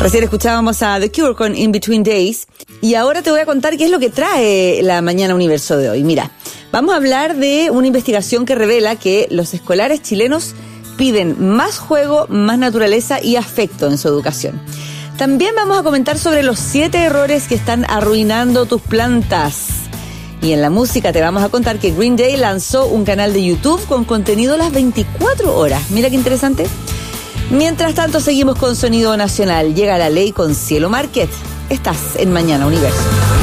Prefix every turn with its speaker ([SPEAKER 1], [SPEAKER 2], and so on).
[SPEAKER 1] Recién escuchábamos a The Cure con In Between Days y ahora te voy a contar qué es lo que trae la Mañana Universo de hoy. Mira, vamos a hablar de una investigación que revela que los escolares chilenos piden más juego, más naturaleza y afecto en su educación. También vamos a comentar sobre los 7 errores que están arruinando tus plantas. Y en la música te vamos a contar que Green Day lanzó un canal de YouTube con contenido las 24 horas. Mira qué interesante. Mientras tanto, seguimos con Sonido Nacional. Llega la ley con Cielo Márquez. Estás en Mañana Universo.